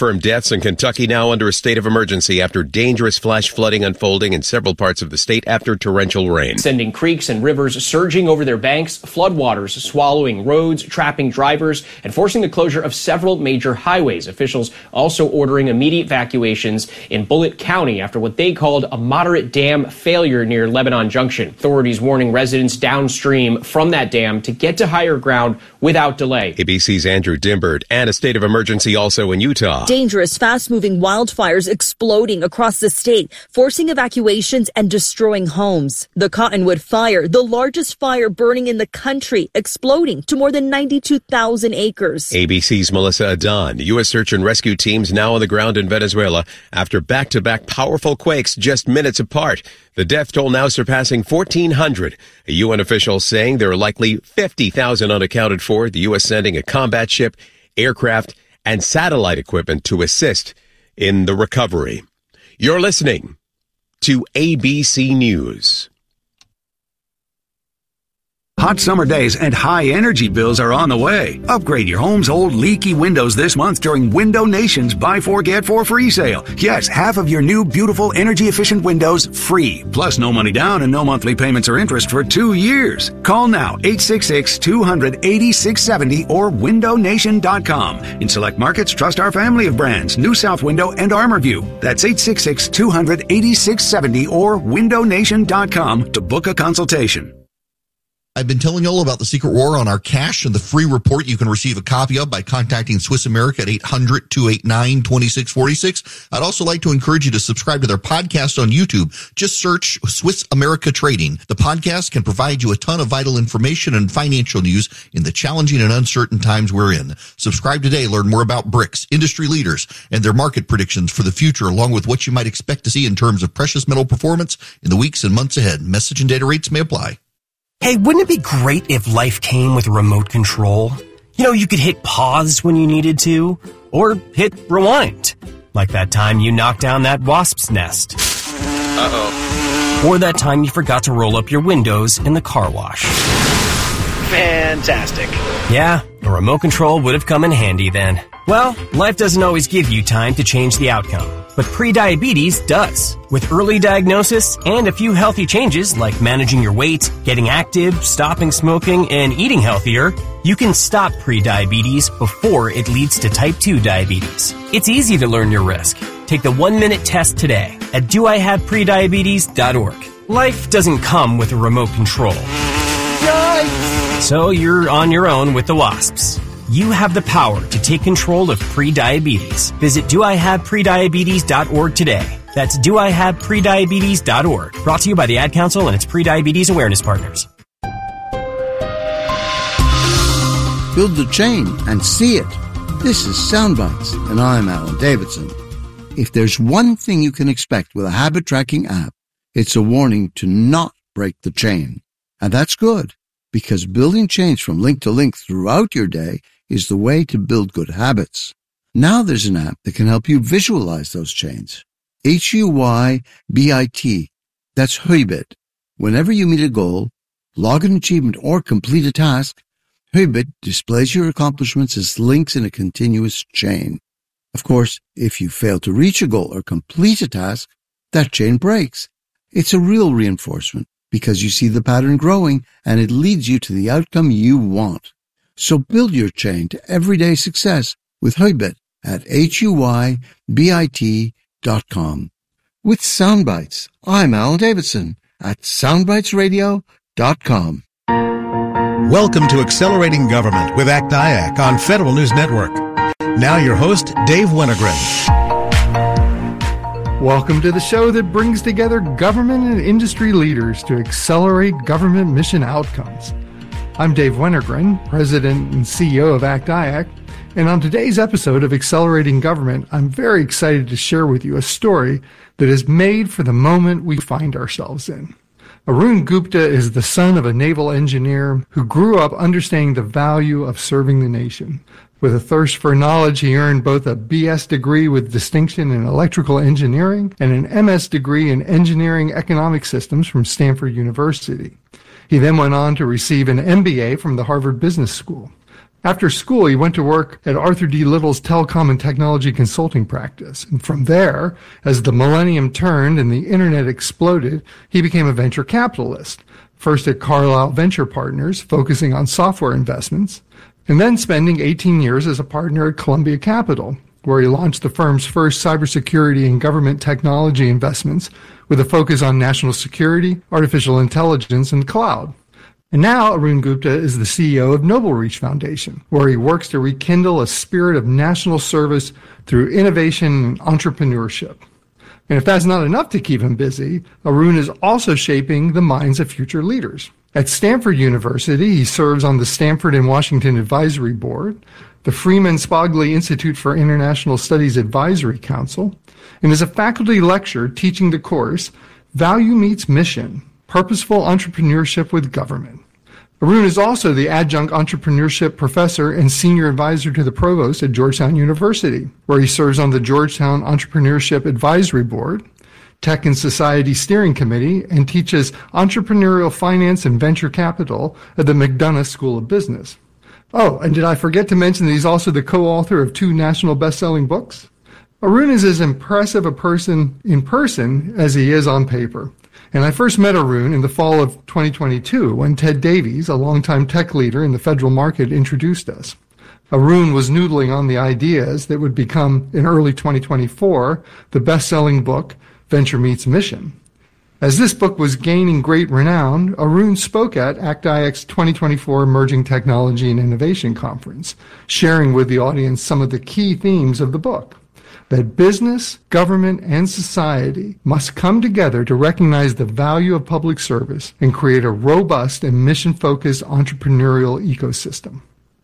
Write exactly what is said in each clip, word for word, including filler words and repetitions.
confirmed deaths in Kentucky now under a state of emergency after dangerous flash flooding unfolding in several parts of the state after torrential rain. Sending creeks and rivers surging over their banks, floodwaters swallowing roads, trapping drivers, and forcing the closure of several major highways. Officials also ordering immediate evacuations in Bullitt County after what they called a moderate dam failure near Lebanon Junction. Authorities warning residents downstream from that dam to get to higher ground without delay. A B C's Andrew Dimbert, and a state of emergency also in Utah. Dangerous, fast-moving wildfires exploding across the state, forcing evacuations and destroying homes. The Cottonwood Fire, the largest fire burning in the country, exploding to more than ninety-two thousand acres. A B C's Melissa Adon. U S search and rescue teams now on the ground in Venezuela after back-to-back powerful quakes just minutes apart. The death toll now surpassing fourteen hundred. A U N official saying there are likely fifty thousand unaccounted for. The U S sending a combat ship, aircraft, and satellite equipment to assist in the recovery. You're listening to A B C News. Hot summer days and high energy bills are on the way. Upgrade your home's old leaky windows this month during Window Nation's Buy Four Get Four Free sale. Yes, half of your new beautiful energy efficient windows free. Plus no money down and no monthly payments or interest for two years. Call now eight six six, two hundred, eighty-six seventy or window nation dot com. In select markets, trust our family of brands, New South Window and ArmorView. That's eight six six, two hundred, eighty-six seventy or window nation dot com to book a consultation. I've been telling you all about the Secret War on our cash and the free report you can receive a copy of by contacting Swiss America at eight hundred, two eight nine, two six four six. I'd also like to encourage you to subscribe to their podcast on YouTube. Just search Swiss America Trading. The podcast can provide you a ton of vital information and financial news in the challenging and uncertain times we're in. Subscribe today. Learn more about B R I C S, industry leaders, and their market predictions for the future, along with what you might expect to see in terms of precious metal performance in the weeks and months ahead. Message and data rates may apply. Hey, wouldn't it be great if life came with a remote control? You know, you could hit pause when you needed to, or hit rewind. Like that time you knocked down that wasp's nest. Uh-oh. Or that time you forgot to roll up your windows in the car wash. Fantastic. Yeah, a remote control would have come in handy then. Well, life doesn't always give you time to change the outcome, but prediabetes does. With early diagnosis and a few healthy changes like managing your weight, getting active, stopping smoking, and eating healthier, you can stop prediabetes before it leads to type two diabetes. It's easy to learn your risk. Take the one-minute test today at do I have prediabetes dot org. Life doesn't come with a remote control. Yikes! So you're on your own with the wasps. You have the power to take control of prediabetes. Visit do I have prediabetes dot org today. That's do I have prediabetes dot org. Brought to you by the Ad Council and its Prediabetes Awareness Partners. Build the chain and see it. This is Soundbites, and I'm Alan Davidson. If there's one thing you can expect with a habit tracking app, it's a warning to not break the chain. And that's good, because building chains from link to link throughout your day is the way to build good habits. Now there's an app that can help you visualize those chains. H U Y B I T. That's Huibit. Whenever you meet a goal, log an achievement, or complete a task, Huibit displays your accomplishments as links in a continuous chain. Of course, if you fail to reach a goal or complete a task, that chain breaks. It's a real reinforcement because you see the pattern growing and it leads you to the outcome you want. So build your chain to everyday success with Huibit at H U Y B I T dot com. With Soundbites, I'm Alan Davidson at soundbites radio dot com. Welcome to Accelerating Government with A C T I A C on Federal News Network. Now your host, Dave Winogren. Welcome to the show that brings together government and industry leaders to accelerate government mission outcomes. I'm Dave Winogren, President and C E O of A C T I A C, and on today's episode of Accelerating Government, I'm very excited to share with you a story that is made for the moment we find ourselves in. Arun Gupta is the son of a naval engineer who grew up understanding the value of serving the nation. With a thirst for knowledge, he earned both a B S degree with distinction in electrical engineering and an M S degree in engineering economic systems from Stanford University. He then went on to receive an M B A from the Harvard Business School. After school, he went to work at Arthur D. Little's telecom and technology consulting practice. And from there, as the millennium turned and the internet exploded, he became a venture capitalist, first at Carlyle Venture Partners, focusing on software investments, and then spending eighteen years as a partner at Columbia Capital, where he launched the firm's first cybersecurity and government technology investments with a focus on national security, artificial intelligence, and cloud. And now Arun Gupta is the C E O of Noble Reach Foundation, where he works to rekindle a spirit of national service through innovation and entrepreneurship. And if that's not enough to keep him busy, Arun is also shaping the minds of future leaders. At Stanford University, he serves on the Stanford and Washington Advisory Board, the Freeman Spogli Institute for International Studies Advisory Council, and is a faculty lecturer teaching the course Value Meets Mission, Purposeful Entrepreneurship with Government. Arun is also the adjunct entrepreneurship professor and senior advisor to the provost at Georgetown University, where he serves on the Georgetown Entrepreneurship Advisory Board, Tech and Society Steering Committee, and teaches entrepreneurial finance and venture capital at the McDonough School of Business. Oh, and did I forget to mention that he's also the co-author of two national best-selling books? Arun is as impressive a person in person as he is on paper. And I first met Arun in the fall of twenty twenty-two when Ted Davies, a longtime tech leader in the federal market, introduced us. Arun was noodling on the ideas that would become, in early twenty twenty-four, the best-selling book, Venture Meets Mission. As this book was gaining great renown, Arun spoke at A C T I A C's twenty twenty-four Emerging Technology and Innovation Conference, sharing with the audience some of the key themes of the book. That business, government, and society must come together to recognize the value of public service and create a robust and mission-focused entrepreneurial ecosystem.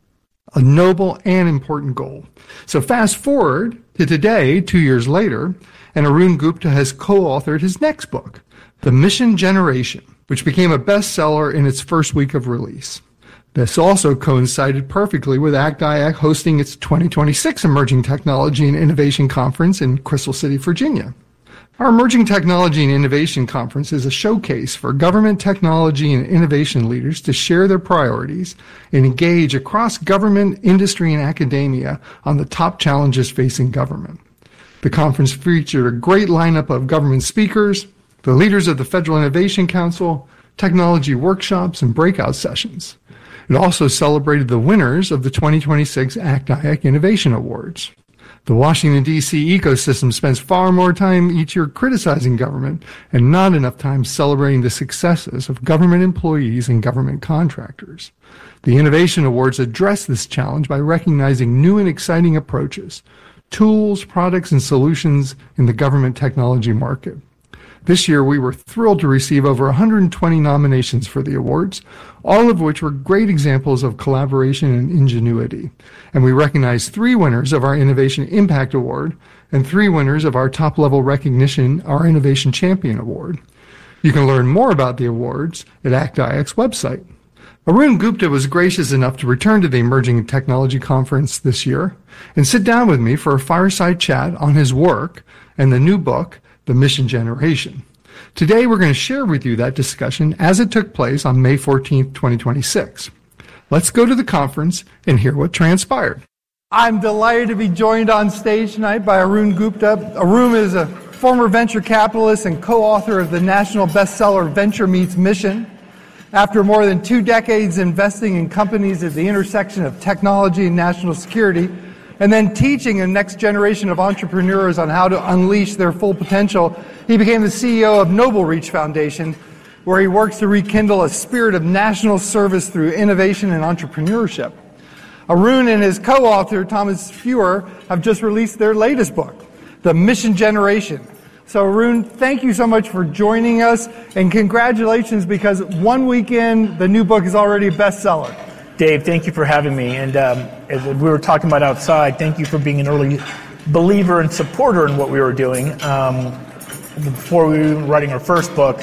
A noble and important goal. So fast forward to today, two years later, and Arun Gupta has co-authored his next book, The Mission Generation, which became a bestseller in its first week of release. This also coincided perfectly with A C T I A C hosting its twenty twenty-six Emerging Technology and Innovation Conference in Crystal City, Virginia. Our Emerging Technology and Innovation Conference is a showcase for government technology and innovation leaders to share their priorities and engage across government, industry, and academia on the top challenges facing government. The conference featured a great lineup of government speakers, the leaders of the Federal Innovation Council, technology workshops, and breakout sessions. It also celebrated the winners of the twenty twenty-six A C T I A C Innovation Awards. The Washington, D C ecosystem spends far more time each year criticizing government and not enough time celebrating the successes of government employees and government contractors. The Innovation Awards address this challenge by recognizing new and exciting approaches, tools, products, and solutions in the government technology market. This year, we were thrilled to receive over one hundred twenty nominations for the awards, all of which were great examples of collaboration and ingenuity. And we recognized three winners of our Innovation Impact Award and three winners of our top-level recognition, our Innovation Champion Award. You can learn more about the awards at A C T I A C's website. Arun Gupta was gracious enough to return to the Emerging Technology Conference this year and sit down with me for a fireside chat on his work and the new book, The Mission Generation. Today, we're going to share with you that discussion as it took place on May fourteenth, twenty twenty-six. Let's go to the conference and hear what transpired. I'm delighted to be joined on stage tonight by Arun Gupta. Arun is a former venture capitalist and co-author of the national bestseller Venture Meets Mission. After more than two decades investing in companies at the intersection of technology and national security, and then teaching a next generation of entrepreneurs on how to unleash their full potential, he became the C E O of Noble Reach Foundation, where he works to rekindle a spirit of national service through innovation and entrepreneurship. Arun and his co-author, Thomas Fuhr, have just released their latest book, The Mission Generation. So Arun, thank you so much for joining us, and congratulations, because one week in, the new book is already a bestseller. Dave, thank you for having me. And um, as we were talking about outside, thank you for being an early believer and supporter in what we were doing. Um, before we were writing our first book,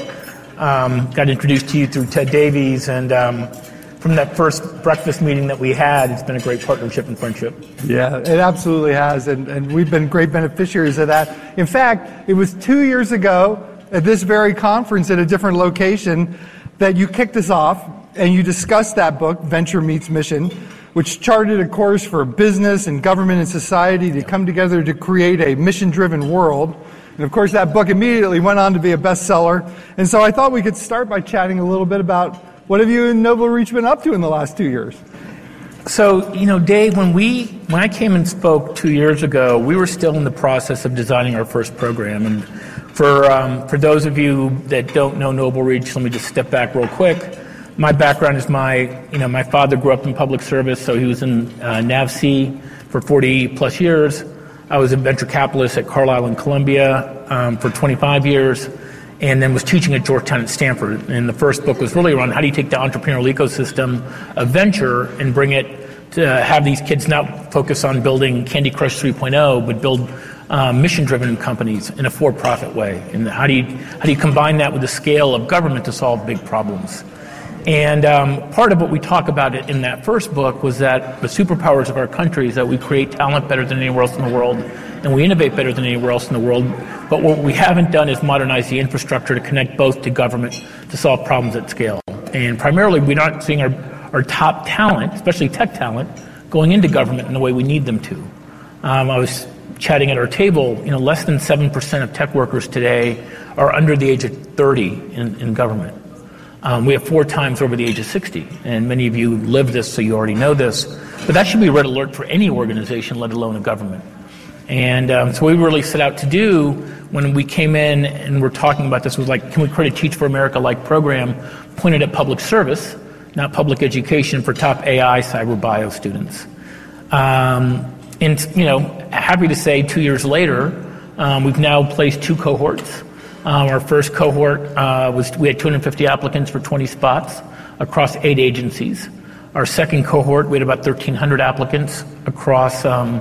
um, got introduced to you through Ted Davies, and um, from that first breakfast meeting that we had, it's been a great partnership and friendship. Yeah, it absolutely has, and, and we've been great beneficiaries of that. In fact, it was two years ago at this very conference at a different location that you kicked us off, and you discussed that book, Venture Meets Mission. which charted a course for business and government and society to come together to create a mission-driven world. And of course, that book immediately went on to be a bestseller. And so I thought we could start by chatting a little bit about what have you and Noble Reach been up to in the last two years? So, you know, Dave, when we when I came and spoke two years ago, we were still in the process of designing our first program. And for um, for those of you that don't know Noble Reach, let me just step back real quick. My background is my, you know, my father grew up in public service, so he was in uh, NAVSEA for forty plus years. I was a venture capitalist at Carlisle and Columbia um, for twenty-five years, and then was teaching at Georgetown and Stanford. And the first book was really around how do you take the entrepreneurial ecosystem of venture and bring it to have these kids not focus on building Candy Crush three point oh, but build um, mission-driven companies in a for-profit way. And how do you how do you combine that with the scale of government to solve big problems? And um, part of what we talk about in that first book was that the superpowers of our country is that we create talent better than anywhere else in the world, and we innovate better than anywhere else in the world. But what we haven't done is modernize the infrastructure to connect both to government to solve problems at scale. And primarily, we're not seeing our, our top talent, especially tech talent, going into government in the way we need them to. Um, I was chatting at our table, you know, less than seven percent of tech workers today are under the age of thirty in, in government. Um, we have four times over the age of sixty, and many of you live this, so you already know this. But that should be red alert for any organization, let alone a government. And um, so what we really set out to do when we came in and we're talking about this was like, can we create a Teach for America-like program pointed at public service, not public education, for top A I cyber bio students? Um, and, you know, happy to say two years later, um, we've now placed two cohorts. Um, our first cohort uh, was, we had two hundred fifty applicants for twenty spots across eight agencies. Our second cohort, we had about thirteen hundred applicants across, um,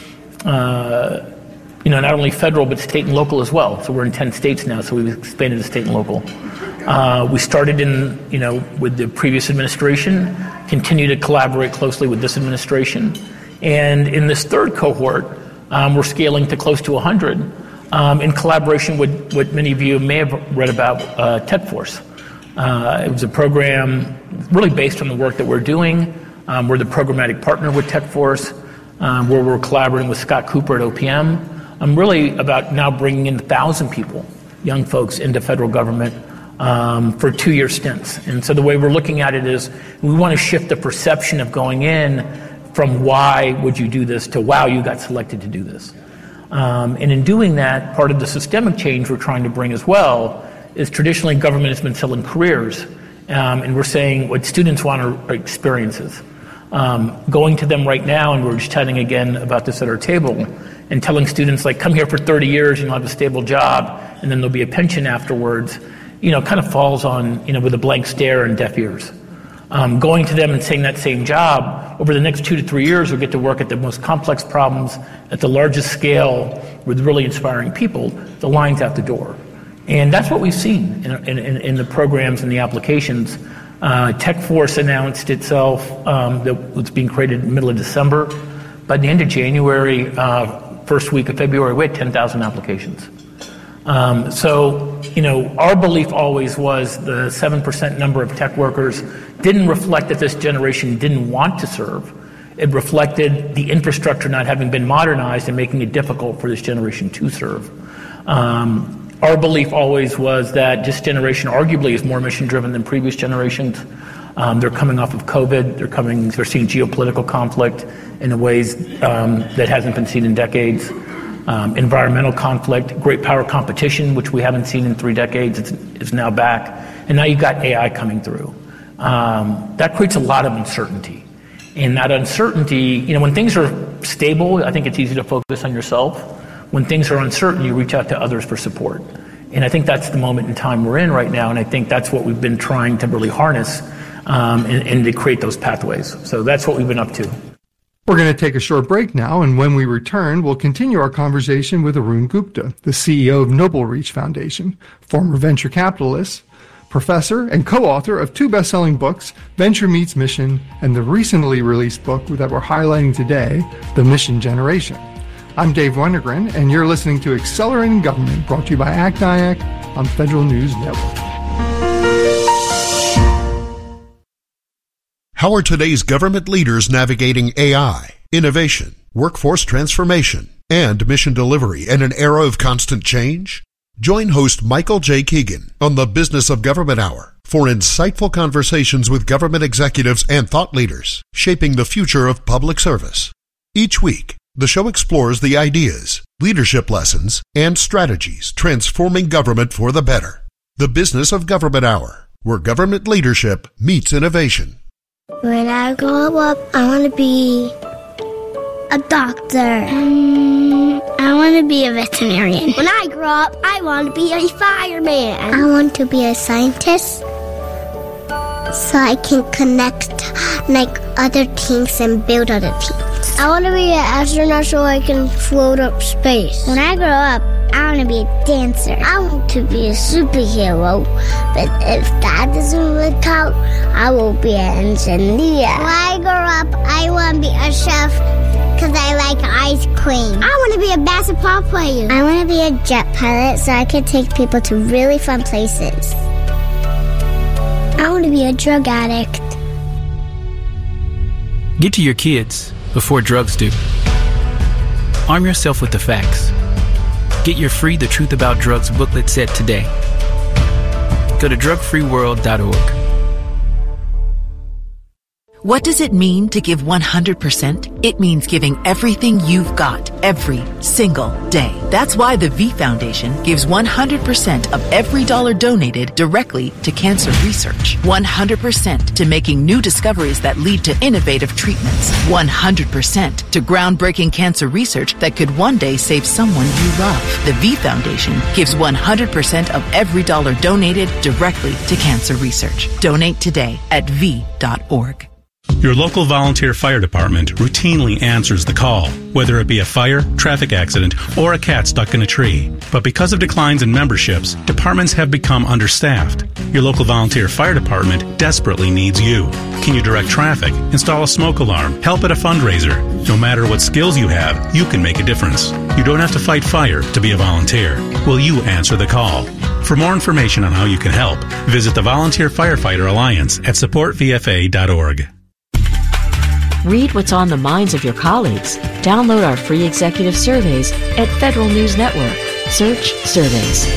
uh, you know, not only federal, but state and local as well. So we're in ten states now, so we've expanded to state and local. Uh, we started in, you know, with the previous administration, continue to collaborate closely with this administration. And in this third cohort, um, we're scaling to close to one hundred. Um, in collaboration with what many of you may have read about, uh, TechForce. Uh, it was a program really based on the work that we're doing. Um, we're the programmatic partner with TechForce, um, where we're collaborating with Scott Cooper at O P M. I'm really about now bringing in one thousand people, young folks, into federal government um, for two-year stints. And so the way we're looking at it is we want to shift the perception of going in from why would you do this to wow, you got selected to do this. Um, and in doing that, part of the systemic change we're trying to bring as well is traditionally government has been selling careers, um, and we're saying what students want are, are experiences. Um, going to them right now, and we're just chatting again about this at our table, and telling students like, come here for thirty years, and you'll have a stable job, and then there'll be a pension afterwards, you know, kind of falls on, you know, with a blank stare and deaf ears. Um, going to them and saying that same job, over the next two to three years, we'll get to work at the most complex problems at the largest scale with really inspiring people. The line's out the door. And that's what we've seen in, in, in the programs and the applications. Uh, TechForce announced itself um, that was being created in the middle of December. By the end of January, uh, first week of February, we had ten thousand applications. Um, so, you know, our belief always was the seven percent number of tech workers didn't reflect that this generation didn't want to serve. It reflected the infrastructure not having been modernized and making it difficult for this generation to serve. Um, our belief always was that this generation arguably is more mission-driven than previous generations. Um, they're coming off of COVID. They're coming, they're seeing geopolitical conflict in ways um, that hasn't been seen in decades. Um, environmental conflict, great power competition, which we haven't seen in three decades, it's, is now back. And now you've got A I coming through. Um, that creates a lot of uncertainty. And that uncertainty, you know, when things are stable, I think it's easy to focus on yourself. When things are uncertain, you reach out to others for support. And I think that's the moment in time we're in right now, and I think that's what we've been trying to really harness um, and, and to create those pathways. So that's what we've been up to. We're going to take a short break now, and when we return, we'll continue our conversation with Arun Gupta, the C E O of Noble Reach Foundation, former venture capitalist, professor, and co-author of two best-selling books, Venture Meets Mission, and the recently released book that we're highlighting today, The Mission Generation. I'm Dave Wennergren, and you're listening to Accelerating Government, brought to you by ACT I A C on Federal News Network. How are today's government leaders navigating A I, innovation, workforce transformation, and mission delivery in an era of constant change? Join host Michael J. Keegan on the Business of Government Hour for insightful conversations with government executives and thought leaders shaping the future of public service. Each week, the show explores the ideas, leadership lessons, and strategies transforming government for the better. The Business of Government Hour, where government leadership meets innovation. When I grow up, I want to be a doctor. Um, I want to be a veterinarian. When I grow up, I want to be a fireman. I want to be a scientist so I can connect like other things and build other things. I want to be an astronaut so I can float up space. When I grow up, I want to be a dancer. I want to be a superhero. But if that doesn't work out, I will be an engineer. When I grow up, I want to be a chef because I like ice cream. I want to be a basketball player. I want to be a jet pilot so I can take people to really fun places. I want to be a drug addict. Get to your kids before drugs do. Arm yourself with the facts. Get your free The Truth About Drugs booklet set today. Go to drug free world dot org. What does it mean to give one hundred percent? It means giving everything you've got every single day. That's why the V Foundation gives one hundred percent of every dollar donated directly to cancer research. one hundred percent to making new discoveries that lead to innovative treatments. one hundred percent to groundbreaking cancer research that could one day save someone you love. The V Foundation gives one hundred percent of every dollar donated directly to cancer research. Donate today at v dot org. Your local volunteer fire department routinely answers the call, whether it be a fire, traffic accident, or a cat stuck in a tree. But because of declines in memberships, departments have become understaffed. Your local volunteer fire department desperately needs you. Can you direct traffic, install a smoke alarm, help at a fundraiser? No matter what skills you have, you can make a difference. You don't have to fight fire to be a volunteer. Will you answer the call? For more information on how you can help, visit the Volunteer Firefighter Alliance at support v f a dot org. Read what's on the minds of your colleagues. Download our free executive surveys at Federal News Network. Search Surveys.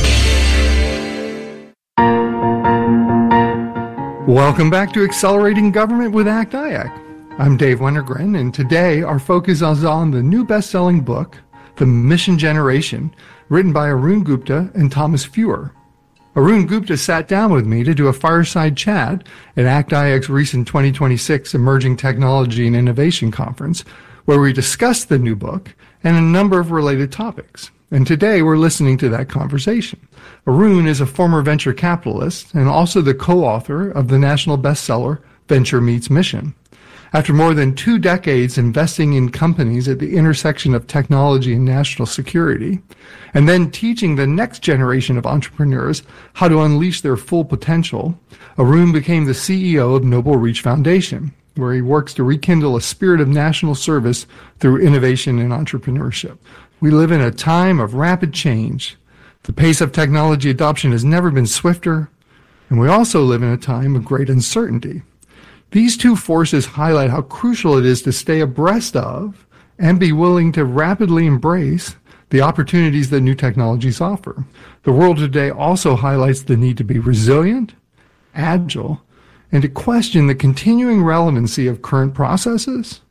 Welcome back to Accelerating Government with ACT I A C. I'm Dave Wennergren, and today our focus is on the new best-selling book, The Mission Generation, written by Arun Gupta and Thomas Fuhr. Arun Gupta sat down with me to do a fireside chat at ACT I A C's recent twenty twenty-six Emerging Technology and Innovation Conference, where we discussed the new book and a number of related topics. And today we're listening to that conversation. Arun is a former venture capitalist and also the co-author of the national bestseller, Venture Meets Mission. After more than two decades investing in companies at the intersection of technology and national security, and then teaching the next generation of entrepreneurs how to unleash their full potential, Arun became the C E O of Noble Reach Foundation, where he works to rekindle a spirit of national service through innovation and entrepreneurship. We live in a time of rapid change. The pace of technology adoption has never been swifter, and we also live in a time of great uncertainty. These two forces highlight how crucial it is to stay abreast of and be willing to rapidly embrace the opportunities that new technologies offer. The world today also highlights the need to be resilient, agile, and to question the continuing relevancy of current processes,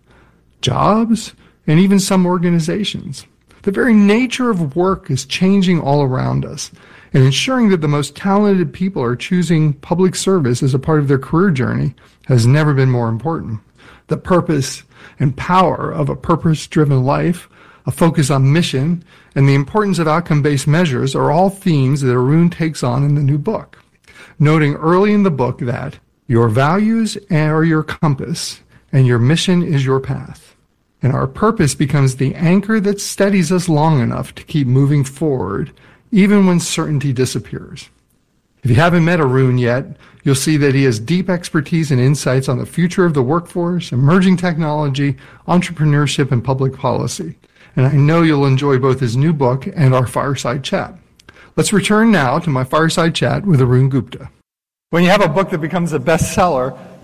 jobs, and even some organizations. The very nature of work is changing all around us, and ensuring that the most talented people are choosing public service as a part of their career journey has never been more important. The purpose and power of a purpose-driven life, a focus on mission, and the importance of outcome-based measures are all themes that Arun takes on in the new book, noting early in the book that your values are your compass and your mission is your path. And our purpose becomes the anchor that steadies us long enough to keep moving forward even when certainty disappears. If you haven't met Arun yet, you'll see that he has deep expertise and insights on the future of the workforce, emerging technology, entrepreneurship, and public policy. And I know you'll enjoy both his new book and our fireside chat. Let's return now to my fireside chat with Arun Gupta. When you have a book that becomes a bestseller,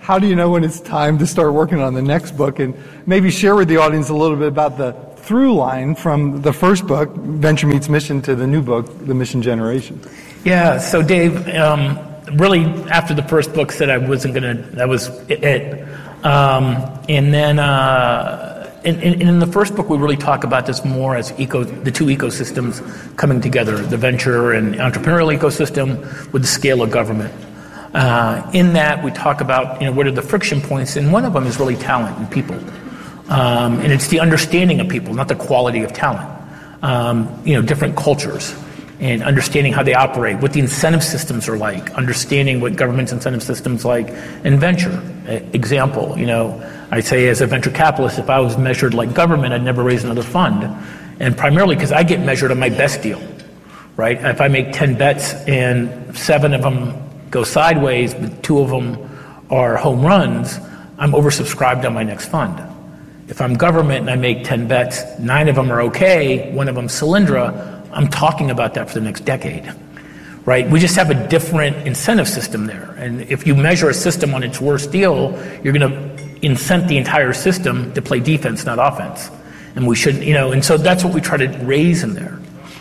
how do you know when it's time to start working on the next book? And maybe share with the audience a little bit about the through line from the first book, Venture Meets Mission, to the new book, The Mission Generation. Yeah, so Dave, um, really after the first book said I wasn't going to, that was it. Um, and then uh, in, in, in the first book, we really talk about this more as eco, the two ecosystems coming together, the venture and entrepreneurial ecosystem with the scale of government. Uh, in that, we talk about, you know, what are the friction points, and one of them is really talent and people. Um, and it's the understanding of people, not the quality of talent. Um, you know, different cultures and understanding how they operate, what the incentive systems are like, understanding what government's incentive systems like in venture. Example, you know, I say as a venture capitalist, if I was measured like government, I'd never raise another fund. And primarily because I get measured on my best deal, right? If I make ten bets and seven of them go sideways, but two of them are home runs, I'm oversubscribed on my next fund. If I'm government and I make ten bets, nine of them are okay, one of them Solyndra, I'm talking about that for the next decade, right? We just have a different incentive system there. And if you measure a system on its worst deal, you're going to incent the entire system to play defense, not offense. And we shouldn't, you know, and so that's what we try to raise in there.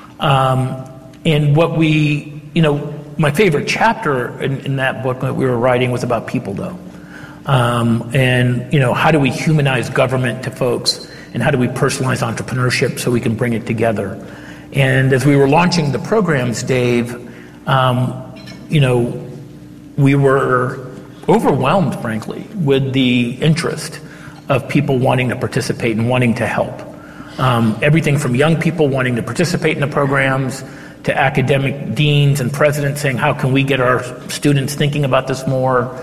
Um, and what we, you know, my favorite chapter in, in that book that we were writing was about people, though. Um, and, you know, how do we humanize government to folks, and how do we personalize entrepreneurship so we can bring it together? And as we were launching the programs, Dave, um, you know, we were overwhelmed, frankly, with the interest of people wanting to participate and wanting to help. Um, everything from young people wanting to participate in the programs to academic deans and presidents saying, how can we get our students thinking about this more,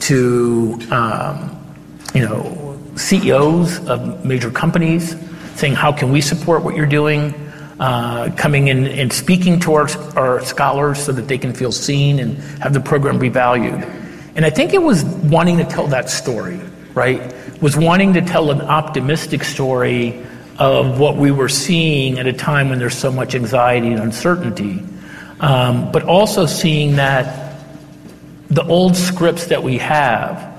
to, um, you know, C E Os of major companies saying, how can we support what you're doing? Uh, coming in and speaking to our, our scholars so that they can feel seen and have the program be valued. And I think it was wanting to tell that story, right? Was wanting to tell an optimistic story of what we were seeing at a time when there's so much anxiety and uncertainty. Um, but also seeing that the old scripts that we have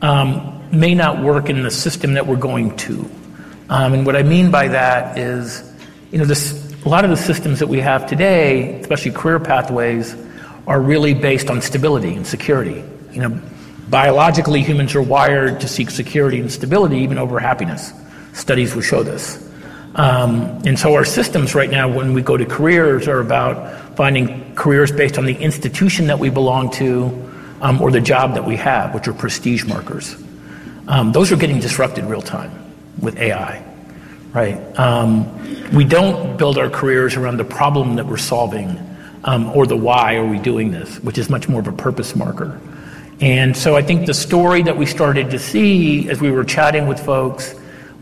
um, may not work in the system that we're going to. Um, and what I mean by that is, you know, this, a lot of the systems that we have today, especially career pathways, are really based on stability and security. You know, biologically, humans are wired to seek security and stability even over happiness. Studies will show this. Um, and so our systems right now, when we go to careers, are about finding careers based on the institution that we belong to, um, or the job that we have, which are prestige markers. Um, those are getting disrupted real time with A I, right? Um, we don't build our careers around the problem that we're solving, um, or the why are we doing this, which is much more of a purpose marker. And so I think the story that we started to see as we were chatting with folks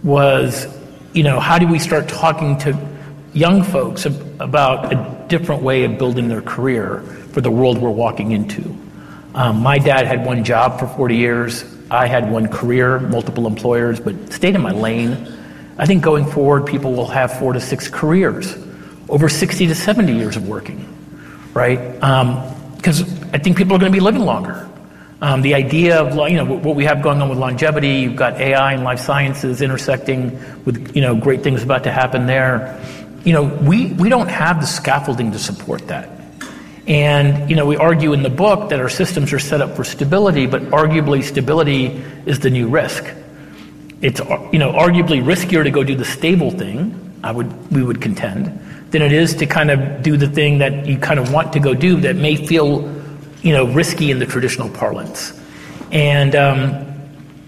was, you know, how do we start talking to young folks about a different way of building their career for the world we're walking into? Um, my dad had one job for forty years. I had one career, multiple employers, but stayed in my lane. I think going forward, people will have four to six careers, over sixty to seventy years of working, right? Because um, I think people are going to be living longer. Um, the idea of, you know, what we have going on with longevity, you've got A I and life sciences intersecting with, you know, great things about to happen there. You know, we, we don't have the scaffolding to support that. And, you know, we argue in the book that our systems are set up for stability, but arguably stability is the new risk. It's, you know, arguably riskier to go do the stable thing, I would, we would contend, than it is to kind of do the thing that you kind of want to go do that may feel, you know, risky in the traditional parlance. And um,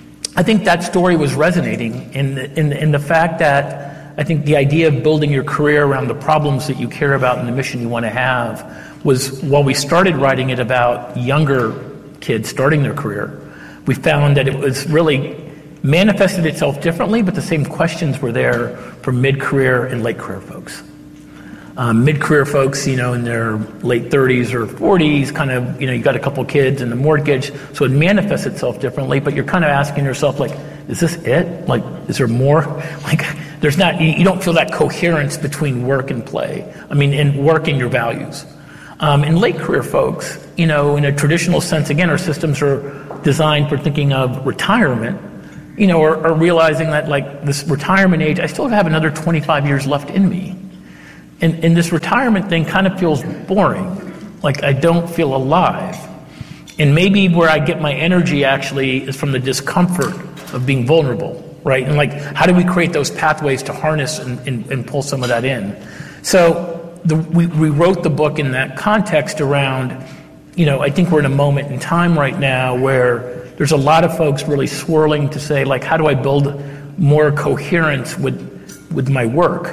I think that story was resonating in the, in, the, in the fact that I think the idea of building your career around the problems that you care about and the mission you want to have was, while we started writing it about younger kids starting their career, we found that it was really manifested itself differently, but the same questions were there for mid-career and late-career folks. Um, mid-career folks, you know, in their late thirties or forties, kind of, you know, you got a couple kids and the mortgage, so it manifests itself differently, but you're kind of asking yourself, like, is this it? Like, is there more? Like, there's not, you, you don't feel that coherence between work and play. I mean, in work and your values. Um, in late career folks, you know, in a traditional sense, again, our systems are designed for thinking of retirement, you know, are, are realizing that like this retirement age, I still have another twenty-five years left in me. And, and this retirement thing kind of feels boring, like I don't feel alive. And maybe where I get my energy actually is from the discomfort of being vulnerable, right? And like, how do we create those pathways to harness and, and, and pull some of that in? So the, we, we wrote the book in that context around, you know, I think we're in a moment in time right now where there's a lot of folks really swirling to say, like, how do I build more coherence with with my work?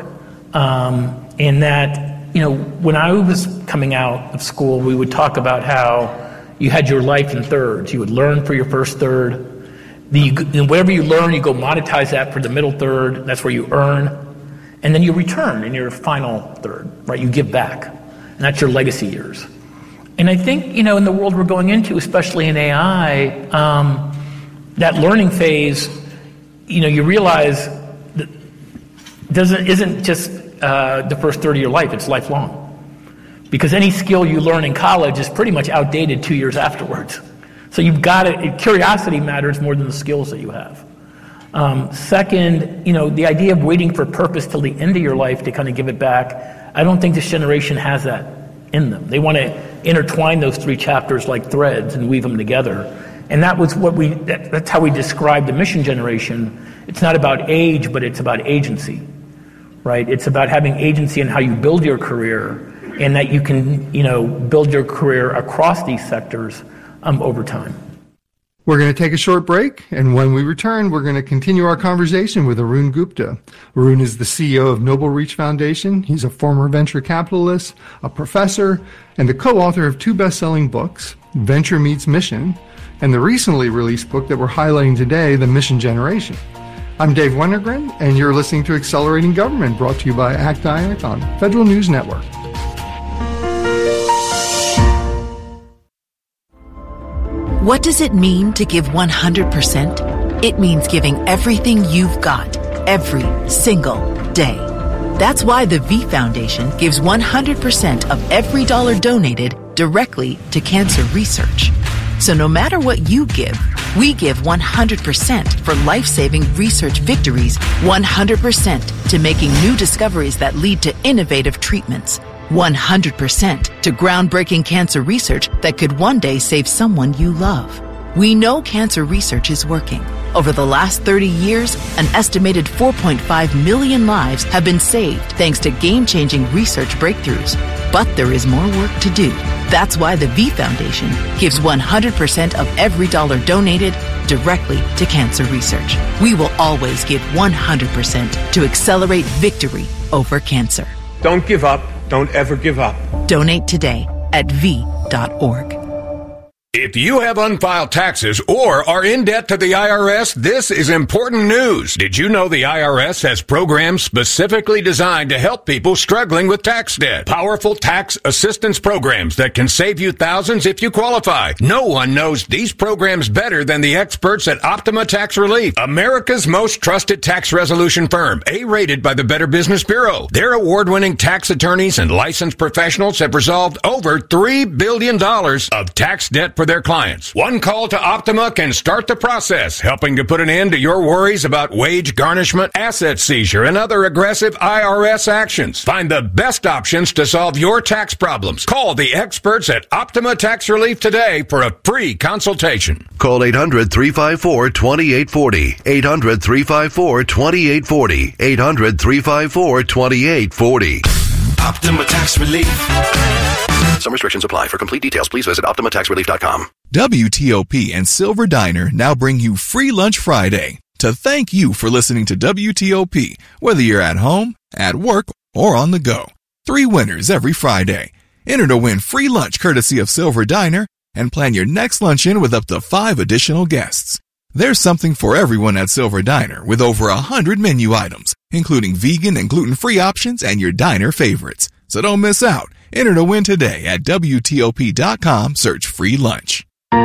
Um, and that, you know, when I was coming out of school, we would talk about how you had your life in thirds. You would learn for your first third. The, and whatever you learn, you go monetize that for the middle third. That's where you earn. And then you return in your final third, right? You give back. And that's your legacy years. And I think, you know, in the world we're going into, especially in A I, um, that learning phase, you know, you realize that doesn't isn't just uh, the first third of your life, it's lifelong. Because any skill you learn in college is pretty much outdated two years afterwards. So you've got to, curiosity matters more than the skills that you have. Um, second, you know, the idea of waiting for purpose till the end of your life to kind of give it back, I don't think this generation has that in them. They want to intertwine those three chapters like threads and weave them together. And that was what we, that, that's how we described the mission generation. It's not about age, but it's about agency, right? It's about having agency in how you build your career and that you can, you know, build your career across these sectors um, over time. We're going to take a short break, and when we return, we're going to continue our conversation with Arun Gupta. Arun is the C E O of Noble Reach Foundation. He's a former venture capitalist, a professor, and the co-author of two best-selling books, Venture Meets Mission, and the recently released book that we're highlighting today, The Mission Generation. I'm Dave Wennergren, and you're listening to Accelerating Government, brought to you by A C T I A C on Federal News Network. What does it mean to give one hundred percent? It means giving everything you've got, every single day. That's why the V Foundation gives one hundred percent of every dollar donated directly to cancer research. So no matter what you give, we give one hundred percent for life-saving research victories, one hundred percent to making new discoveries that lead to innovative treatments, one hundred percent to groundbreaking cancer research that could one day save someone you love. We know cancer research is working. Over the last thirty years, an estimated four point five million lives have been saved thanks to game-changing research breakthroughs. But there is more work to do. That's why the V Foundation gives one hundred percent of every dollar donated directly to cancer research. We will always give one hundred percent to accelerate victory over cancer. Don't give up. Don't ever give up. Donate today at v dot org. If you have unfiled taxes or are in debt to the I R S, this is important news. Did you know the I R S has programs specifically designed to help people struggling with tax debt? Powerful tax assistance programs that can save you thousands if you qualify. No one knows these programs better than the experts at Optima Tax Relief, America's most trusted tax resolution firm, A-rated by the Better Business Bureau. Their award-winning tax attorneys and licensed professionals have resolved over three billion dollars of tax debt for their clients. One call to Optima can start the process, helping to put an end to your worries about wage garnishment, asset seizure, and other aggressive I R S actions. Find the best options to solve your tax problems. Call the experts at Optima Tax Relief today for a free consultation. Call eight hundred, three five four, two eight four zero. eight hundred, three five four, two eight four zero. eight hundred, three five four, two eight four zero. Optima Tax Relief. Some restrictions apply. For complete details, please visit optima tax relief dot com. W T O P and Silver Diner now bring you Free Lunch Friday to thank you for listening to W T O P, whether you're at home, at work, or on the go. Three winners every Friday. Enter to win free lunch courtesy of Silver Diner and plan your next luncheon with up to five additional guests. There's something for everyone at Silver Diner with over a hundred menu items, including vegan and gluten-free options and your diner favorites. So don't miss out. Enter to win today at W T O P dot com. Search free lunch.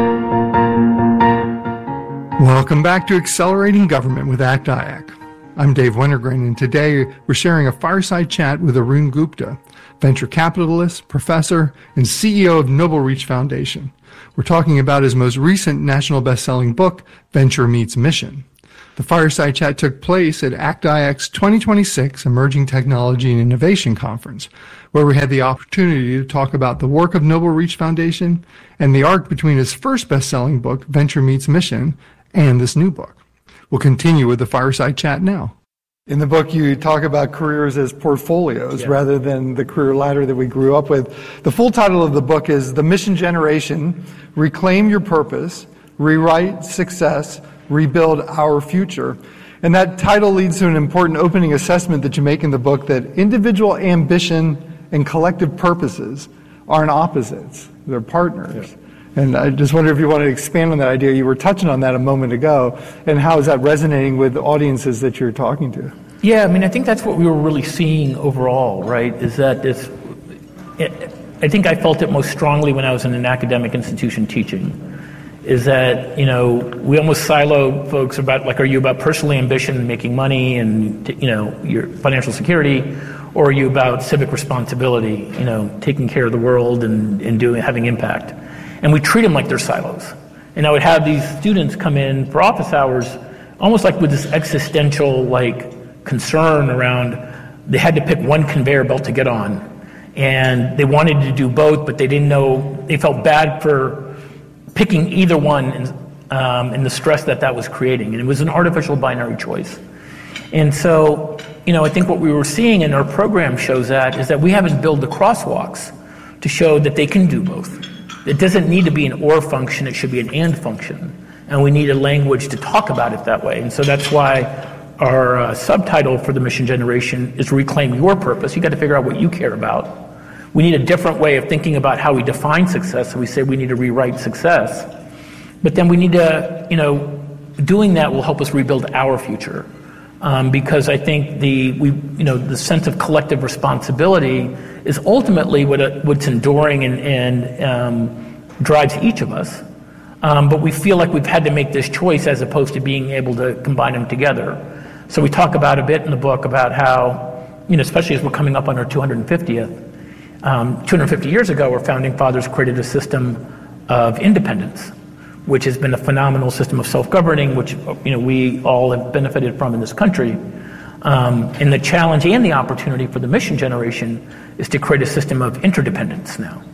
Welcome back to Accelerating Government with A C T I A C. I'm Dave Wennergren, and today we're sharing a fireside chat with Arun Gupta, venture capitalist, professor, and C E O of Noble Reach Foundation. We're talking about his most recent national best-selling book, Venture Meets Mission. The fireside chat took place at A C T I A C's twenty twenty-six Emerging Technology and Innovation Conference, where we had the opportunity to talk about the work of Noble Reach Foundation and the arc between his first best-selling book, Venture Meets Mission, and this new book. We'll continue with the fireside chat now. In the book, you talk about careers as portfolios yeah. rather than the career ladder that we grew up with. The full title of the book is The Mission Generation, Reclaim Your Purpose, Rewrite Success, Rebuild Our Future. And that title leads to an important opening assessment that you make in the book, that individual ambition and collective purposes aren't opposites. They're partners. Yeah. And I just wonder if you want to expand on that idea. You were touching on that a moment ago, and how is that resonating with the audiences that you're talking to? Yeah, I mean, I think that's what we were really seeing overall, right, is that this, I think I felt it most strongly when I was in an academic institution teaching, is that, you know, we almost siloed folks about, like, are you about personal ambition and making money and, you know, your financial security, or are you about civic responsibility, you know, taking care of the world and, and doing, having impact? And we treat them like they're silos. And I would have these students come in for office hours almost like with this existential like concern around they had to pick one conveyor belt to get on. And they wanted to do both, but they didn't know, they felt bad for picking either one and, um, and the stress that that was creating. And it was an artificial binary choice. And so, you know, I think what we were seeing in our program shows that is that we haven't built the crosswalks to show that they can do both. It doesn't need to be an or function, it should be an and function. And we need a language to talk about it that way. And so that's why our uh, subtitle for the mission generation is Reclaim Your Purpose. You got to figure out what you care about. We need a different way of thinking about how we define success. So we say we need to rewrite success. But then we need to, you know, doing that will help us rebuild our future. Um, because I think the we you know the sense of collective responsibility is ultimately what uh, what's enduring and, and um, drives each of us. Um, but we feel like we've had to make this choice as opposed to being able to combine them together. So we talk about a bit in the book about how, you know, especially as we're coming up on our two hundred fiftieth, um, two hundred fifty years ago, our founding fathers created a system of independence, which has been a phenomenal system of self-governing, which, you know, we all have benefited from in this country. Um, and the challenge and the opportunity for the mission generation is to create a system of interdependence now.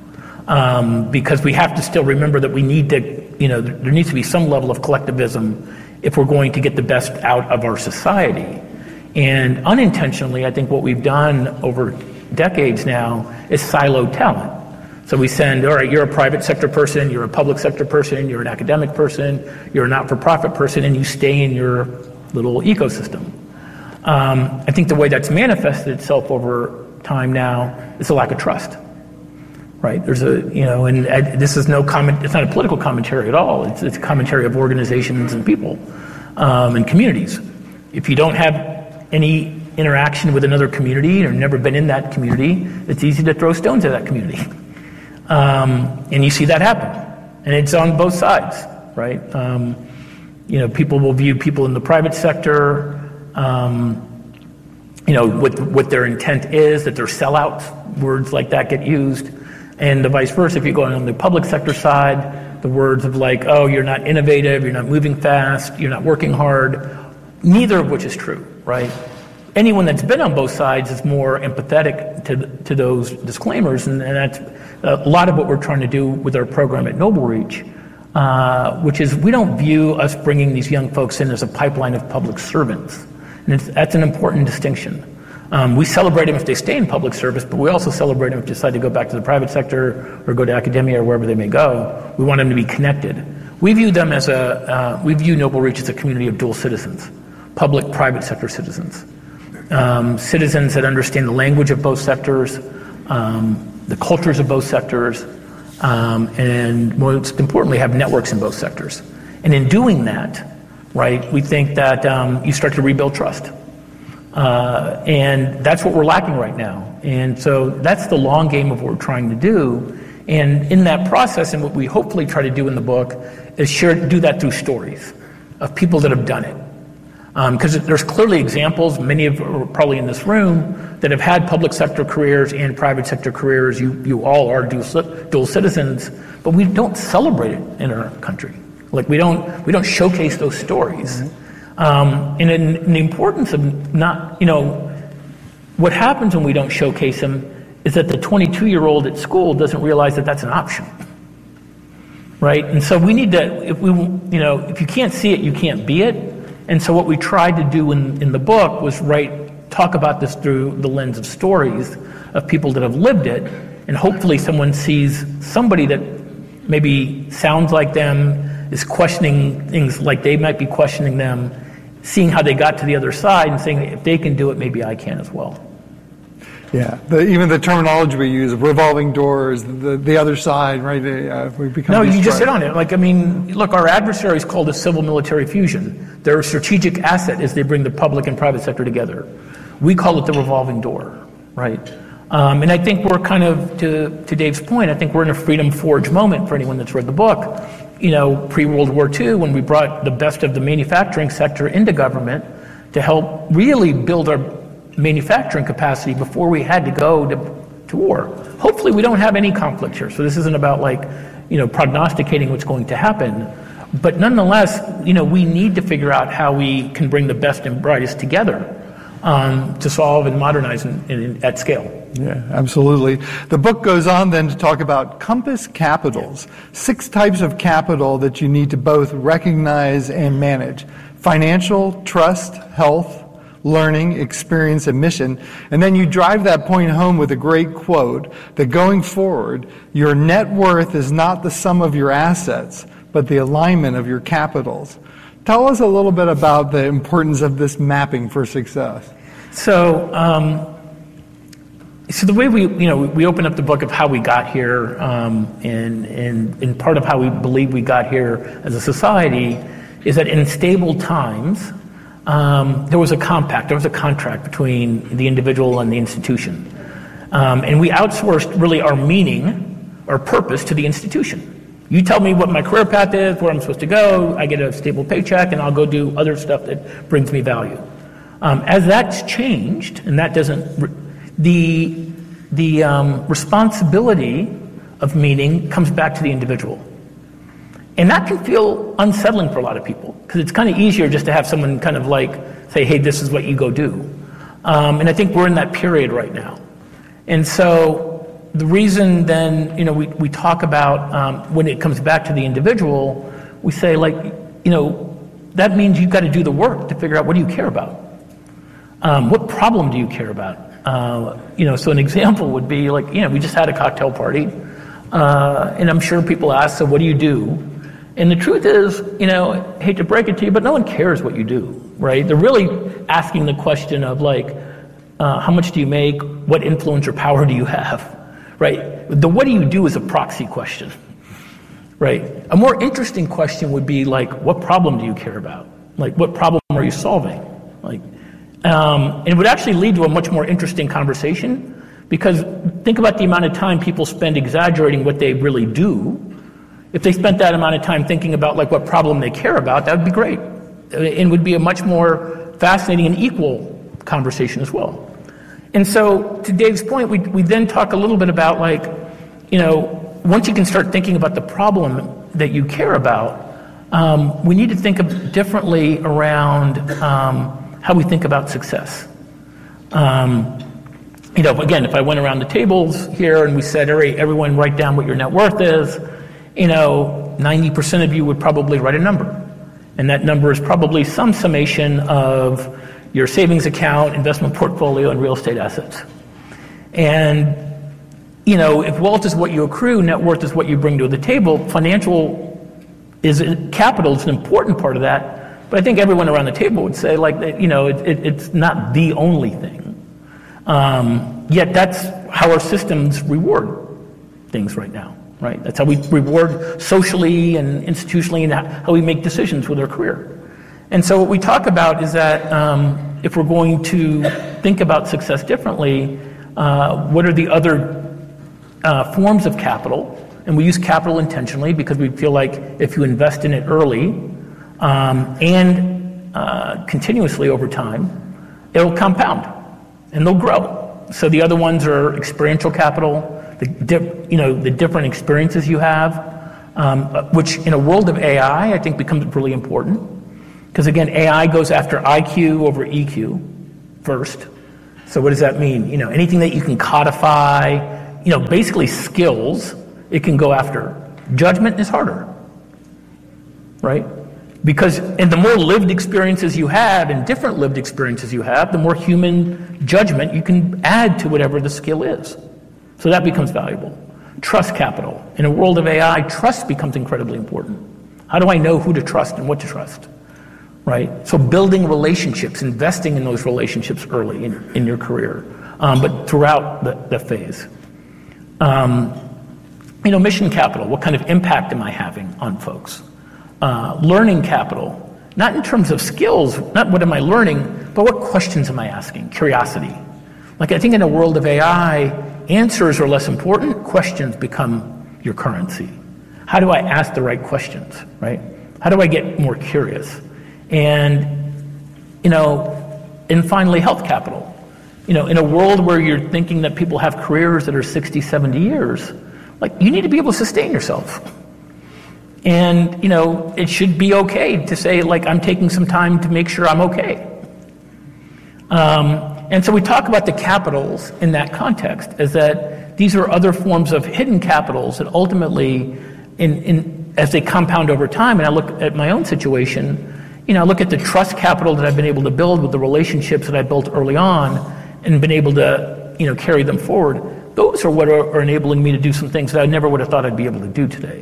Um, because we have to still remember that we need to, you know, there, there needs to be some level of collectivism if we're going to get the best out of our society. And unintentionally, I think what we've done over decades now is silo talent. So we send, all right, you're a private sector person, you're a public sector person, you're an academic person, you're a not-for-profit person, and you stay in your little ecosystem. Um, I think the way that's manifested itself over time now is a lack of trust, right? There's a, you know, and uh, this is no comment, it's not a political commentary at all. It's, it's a commentary of organizations and people um, and communities. If you don't have any interaction with another community or never been in that community, it's easy to throw stones at that community. Um, and you see that happen, and it's on both sides, right? Um, you know, people will view people in the private sector, um, you know, what what their intent is, that they're sellouts. Words like that get used, and the vice versa. If you go on the public sector side, the words of like, oh, you're not innovative, you're not moving fast, you're not working hard. Neither of which is true, right? Anyone that's been on both sides is more empathetic to to those disclaimers, and, and that's a lot of what we're trying to do with our program at Noble Reach, uh, which is we don't view us bringing these young folks in as a pipeline of public servants, and it's, that's an important distinction. Um, we celebrate them if they stay in public service, but we also celebrate them if they decide to go back to the private sector or go to academia or wherever they may go. We want them to be connected. We view them as a uh, we view Noble Reach as a community of dual citizens, public, private sector citizens. Um, citizens that understand the language of both sectors, um, the cultures of both sectors, um, and most importantly, have networks in both sectors. And in doing that, right, we think that um, you start to rebuild trust. Uh, and that's what we're lacking right now. And so that's the long game of what we're trying to do. And in that process, and what we hopefully try to do in the book, is share, do that through stories of people that have done it. Because um, there's clearly examples, many of are probably in this room, that have had public sector careers and private sector careers. You you all are dual, dual citizens, but we don't celebrate it in our country. Like we don't we don't showcase those stories. Mm-hmm. um, and in, in the importance of not, you know, what happens when we don't showcase them is that the twenty-two-year-old at school doesn't realize that that's an option. Right? And so we need to, if we, you know, if you can't see it, you can't be it. And so what we tried to do in, in the book was write, talk about this through the lens of stories of people that have lived it, and hopefully someone sees somebody that maybe sounds like them, is questioning things like they might be questioning them, seeing how they got to the other side and saying, if they can do it, maybe I can as well. Yeah, the, even the terminology we use, revolving doors, the the other side, right? Uh, we become no, you just hit on it. Like, I mean, look, our adversaries call this civil-military fusion. Their strategic asset is they bring the public and private sector together. We call it the revolving door, right? Um, and I think we're kind of, to, to Dave's point, I think we're in a Freedom Forge moment for anyone that's read the book. You know, pre-World War Two, when we brought the best of the manufacturing sector into government to help really build our manufacturing capacity before we had to go to, to war. Hopefully we don't have any conflict here. So this isn't about like, you know, prognosticating what's going to happen. But nonetheless, you know, we need to figure out how we can bring the best and brightest together um, to solve and modernize in, in, at scale. Yeah, absolutely. The book goes on then to talk about compass capitals, six types of capital that you need to both recognize and manage: financial, trust, health, learning, experience, and mission. And then you drive that point home with a great quote that going forward, your net worth is not the sum of your assets, but the alignment of your capitals. Tell us a little bit about the importance of this mapping for success. So, um, so the way we, you know, we open up the book of how we got here, um, and, and, and part of how we believe we got here as a society is that in stable times, Um, there was a compact, there was a contract between the individual and the institution. Um, and we outsourced really our meaning, our purpose to the institution. You tell me what my career path is, where I'm supposed to go, I get a stable paycheck, and I'll go do other stuff that brings me value. Um, as that's changed, and that doesn't, the, the um, responsibility of meaning comes back to the individual. And that can feel unsettling for a lot of people, because it's kind of easier just to have someone kind of like say, hey, this is what you go do. Um, and I think we're in that period right now. And so the reason then, you know, we, we talk about um, when it comes back to the individual, we say like, you know, that means you've got to do the work to figure out what do you care about? Um, what problem do you care about? Uh, you know, so an example would be like, you know, we just had a cocktail party, uh, and I'm sure people ask, so what do you do? And the truth is, you know, I hate to break it to you, but no one cares what you do, right? They're really asking the question of like, uh, how much do you make? What influence or power do you have, right? The what do you do is a proxy question, right? A more interesting question would be like, what problem do you care about? Like, what problem are you solving? Like, um, and it would actually lead to a much more interesting conversation, because think about the amount of time people spend exaggerating what they really do. If they spent that amount of time thinking about like what problem they care about, that would be great. It would be a much more fascinating and equal conversation as well. And so to Dave's point, we, we then talk a little bit about like, you know, once you can start thinking about the problem that you care about, um, we need to think of differently around um, how we think about success. Um, you know, again, if I went around the tables here and we said, all right, everyone write down what your net worth is, you know, ninety percent of you would probably write a number. And that number is probably some summation of your savings account, investment portfolio, and real estate assets. And, you know, if wealth is what you accrue, net worth is what you bring to the table, financial is capital is an important part of that. But I think everyone around the table would say, like, you know, it, it, it's not the only thing. Um, yet that's how our systems reward things right now. Right? That's how we reward socially and institutionally, and how we make decisions with our career. And so what we talk about is that um, if we're going to think about success differently, uh, what are the other uh, forms of capital? And we use capital intentionally because we feel like if you invest in it early um, and uh, continuously over time, it'll compound and they'll grow. So the other ones are experiential capital, the di- you know the different experiences you have, um, which in a world of A I, I think becomes really important. Because again, A I goes after I Q over E Q first. So what does that mean? You know, anything that you can codify, you know, basically skills, it can go after. Judgment is harder, right? Because and the more lived experiences you have and different lived experiences you have, the more human judgment you can add to whatever the skill is. So that becomes valuable. Trust capital. In a world of A I, trust becomes incredibly important. How do I know who to trust and what to trust? Right? So building relationships, investing in those relationships early in, in your career, um, but throughout the, the phase. Um, you know, mission capital, what kind of impact am I having on folks? Uh, learning capital, not in terms of skills, not what am I learning, but what questions am I asking? Curiosity. Like I think in a world of A I, answers are less important, questions become your currency. How do I ask the right questions, right? How do I get more curious? And, you know, and finally, health capital. You know, in a world where you're thinking that people have careers that are sixty, seventy years, like you need to be able to sustain yourself. And, you know, it should be okay to say, like, I'm taking some time to make sure I'm okay. Um, and so we talk about the capitals in that context, is that these are other forms of hidden capitals that ultimately, in, in as they compound over time, and I look at my own situation, you know, I look at the trust capital that I've been able to build with the relationships that I built early on and been able to, you know, carry them forward. Those are what are, are enabling me to do some things that I never would have thought I'd be able to do today.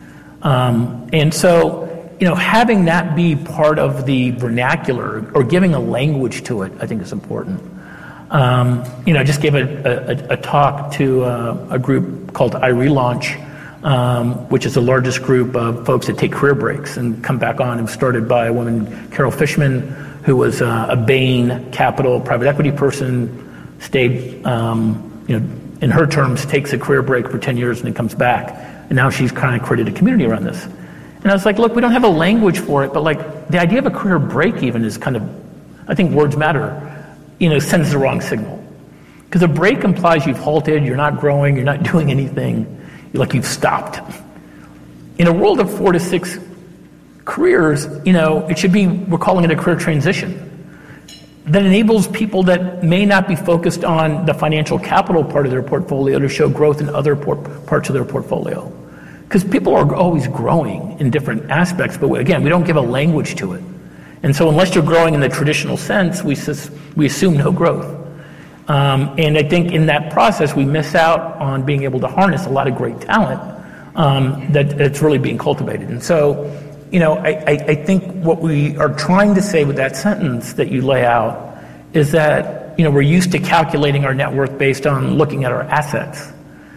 Um, and so, you know, having that be part of the vernacular or giving a language to it, I think is important. Um, you know, I just gave a, a, a talk to uh, a group called iRelaunch, um, which is the largest group of folks that take career breaks and come back on. It was started by a woman, Carol Fishman, who was uh, a Bain Capital private equity person, stayed, um, you know, in her terms, takes a career break for ten years and then comes back. And now she's kind of created a community around this. And I was like, look, we don't have a language for it, but like the idea of a career break even is kind of, I think words matter, you know, sends the wrong signal. Because a break implies you've halted, you're not growing, you're not doing anything, like you've stopped. In a world of four to six careers, you know, it should be, we're calling it a career transition that enables people that may not be focused on the financial capital part of their portfolio to show growth in other por- parts of their portfolio. Because people are always growing in different aspects, but again, we don't give a language to it. And so unless you're growing in the traditional sense, we, sus- we assume no growth. Um, and I think in that process, we miss out on being able to harness a lot of great talent um, that, that's really being cultivated. And so, you know, I, I, I think what we are trying to say with that sentence that you lay out is that, you know, we're used to calculating our net worth based on looking at our assets.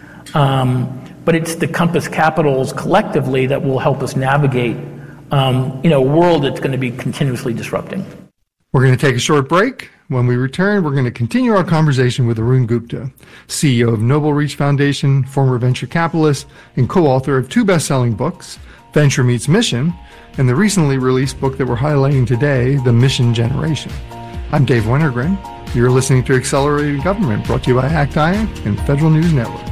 Um, but it's the Compass Capitals collectively that will help us navigate, um, you know, a world that's going to be continuously disrupting. We're going to take a short break. When we return, we're going to continue our conversation with Arun Gupta, C E O of Noble Reach Foundation, former venture capitalist, and co-author of two best-selling books, Venture Meets Mission, and the recently released book that we're highlighting today, The Mission Generation. I'm Dave Wintergren. You're listening to Accelerated Government, brought to you by ACT I A C and Federal News Network.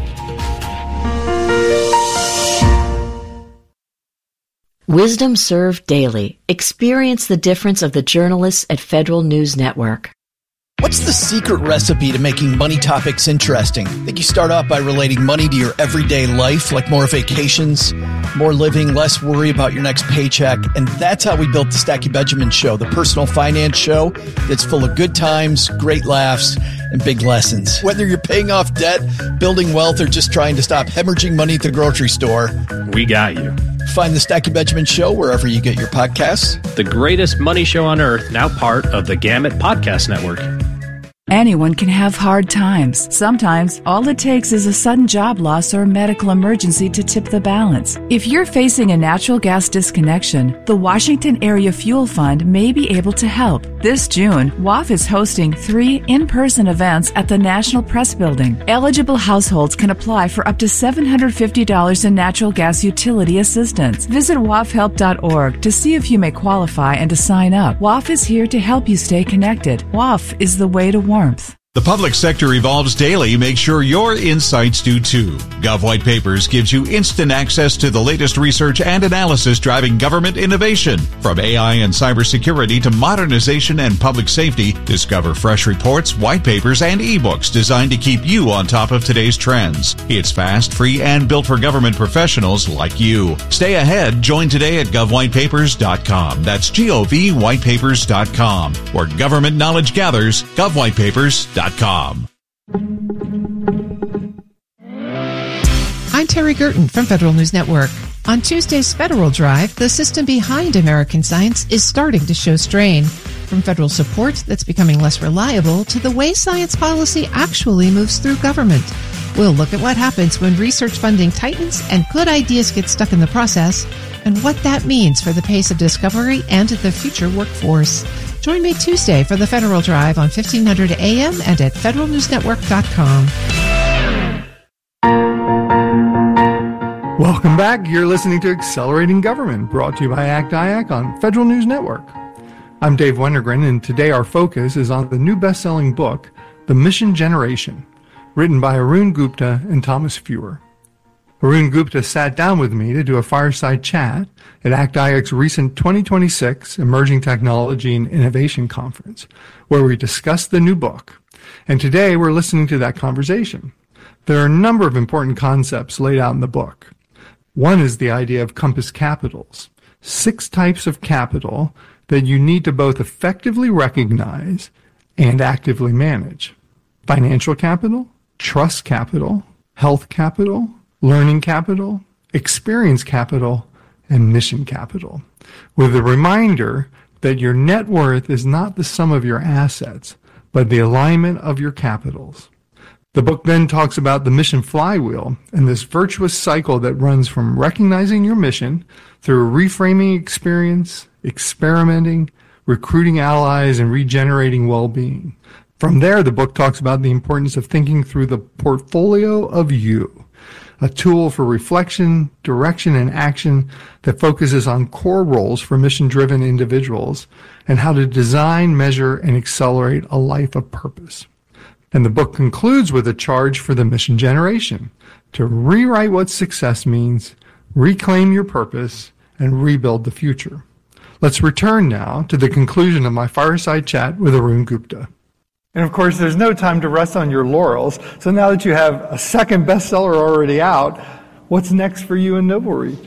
Wisdom served daily. Experience the difference of the journalists at Federal News Network. What's the secret recipe to making money topics interesting? I think you start off by relating money to your everyday life, like more vacations, more living, less worry about your next paycheck. And that's how we built the Stacky Benjamin Show, the personal finance show that's full of good times, great laughs, and big lessons. Whether you're paying off debt, building wealth, or just trying to stop hemorrhaging money at the grocery store, we got you. Find the Stacky Benjamin Show wherever you get your podcasts. The greatest money show on earth, now part of the Gamut Podcast Network. Anyone can have hard times. Sometimes, all it takes is a sudden job loss or medical emergency to tip the balance. If you're facing a natural gas disconnection, the Washington Area Fuel Fund may be able to help. This June, W A F is hosting three in-person events at the National Press Building. Eligible households can apply for up to seven hundred fifty dollars in natural gas utility assistance. Visit W A F help dot org to see if you may qualify and to sign up. W A F is here to help you stay connected. W A F is the way to warmth. The public sector evolves daily. Make sure your insights do too. Gov White Papers gives you instant access to the latest research and analysis driving government innovation. From A I and cybersecurity to modernization and public safety, discover fresh reports, white papers, and ebooks designed to keep you on top of today's trends. It's fast, free, and built for government professionals like you. Stay ahead. Join today at gov white papers dot com. That's G O V white papers dot com. Where government knowledge gathers, gov white papers dot com. I'm Terry Gerton from Federal News Network. On Tuesday's Federal Drive, the system behind American science is starting to show strain. From federal support that's becoming less reliable to the way science policy actually moves through government. We'll look at what happens when research funding tightens and good ideas get stuck in the process, and what that means for the pace of discovery and the future workforce. Join me Tuesday for the Federal Drive on fifteen hundred A M and at federal news network dot com. Welcome back. You're listening to Accelerating Government, brought to you by A C T I A C on Federal News Network. I'm Dave Wennergren, and today our focus is on the new best-selling book, The Mission Generation, written by Arun Gupta and Thomas Feuer. Arun Gupta sat down with me to do a fireside chat at A C T I A C's recent twenty twenty-six Emerging Technology and Innovation Conference, where we discussed the new book. And today we're listening to that conversation. There are a number of important concepts laid out in the book. One is the idea of compass capitals, six types of capital that you need to both effectively recognize and actively manage. Financial capital, trust capital, health capital, learning capital, experience capital, and mission capital, with a reminder that your net worth is not the sum of your assets, but the alignment of your capitals. The book then talks about the mission flywheel and this virtuous cycle that runs from recognizing your mission through reframing experience, experimenting, recruiting allies, and regenerating well-being. From there, the book talks about the importance of thinking through the portfolio of you, a tool for reflection, direction, and action that focuses on core roles for mission-driven individuals and how to design, measure, and accelerate a life of purpose. And the book concludes with a charge for the mission generation to rewrite what success means, reclaim your purpose, and rebuild the future. Let's return now to the conclusion of my fireside chat with Arun Gupta. And of course, there's no time to rest on your laurels. So now that you have a second bestseller already out, what's next for you and NobleRead?